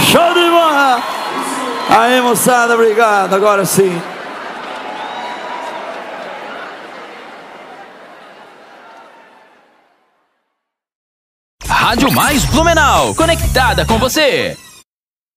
Show de bola! Aí, moçada, obrigado. Agora sim. Rádio Mais Blumenau, conectada com você.